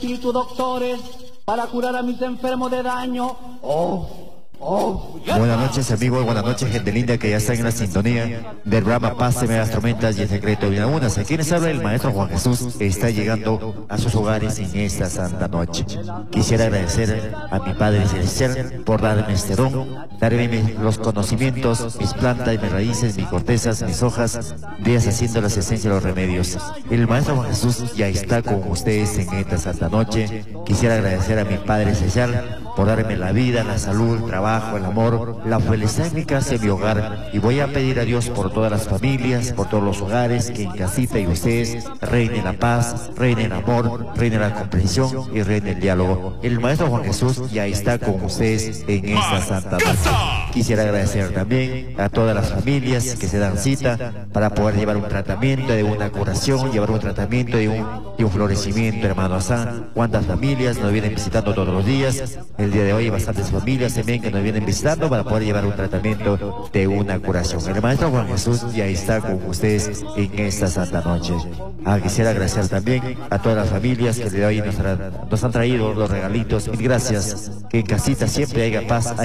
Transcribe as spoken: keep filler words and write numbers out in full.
espíritu doctores para curar a mis enfermos de daño. Oh, oh, buenas noches, amigos, buenas noches, gente linda que ya está en la sintonía del programa Páseme las tormentas y el secreto de algunas. Aquí les habla el maestro Juan Jesús, que está llegando a sus hogares en esta santa noche. Quisiera agradecer a mi Padre Celestial por darme este don, darme mis, los conocimientos, mis plantas, mis raíces, mis cortezas, mis hojas, deshaciendo las esencias de los remedios. El maestro Juan Jesús ya está con ustedes en esta santa noche. Quisiera agradecer a mi Padre Celestial por darme la vida, la salud, el trabajo, el amor, la felicidad en mi casa y mi hogar. Y voy a pedir a Dios por todas las familias, por todos los hogares, que en casita y ustedes reine la paz, reine el amor, reine la comprensión y reine el diálogo. El maestro Juan Jesús ya está con ustedes en esta santa noche. Quisiera agradecer también a todas las familias que se dan cita para poder llevar un tratamiento de una curación, llevar un tratamiento de un, de un florecimiento, hermano Hassan. ¿Cuántas familias nos vienen visitando todos los días? El día de hoy bastantes familias también que nos vienen visitando para poder llevar un tratamiento de una curación. El maestro Juan Jesús ya está con ustedes en esta santa noche. Ah, quisiera agradecer también a todas las familias que el día de hoy nos, nos han traído los regalitos. Mil gracias. Que en casita siempre haya paz.